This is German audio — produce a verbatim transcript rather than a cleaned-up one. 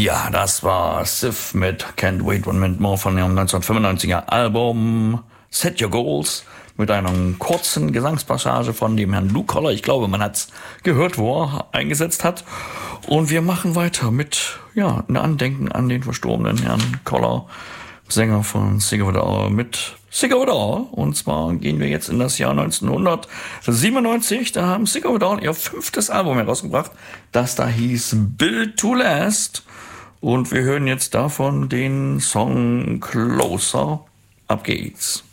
Ja, das war Sif mit Can't Wait One Minute More von ihrem neunzehnhundertfünfundneunziger Album Set Your Goals mit einer kurzen Gesangspassage von dem Herrn Blue Collar. Ich glaube, man hat's gehört, wo er eingesetzt hat. Und wir machen weiter mit, ja, ein Andenken an den verstorbenen Herrn Collar, Sänger von Sigur Rós Ár, mit Sigur Rós Ár. Und zwar gehen wir jetzt in das Jahr neunzehnhundertsiebenundneunzig. Da haben Sigur Rós Ár ihr fünftes Album herausgebracht, das da hieß Built to Last. Und wir hören jetzt davon den Song Closer. Ab geht's.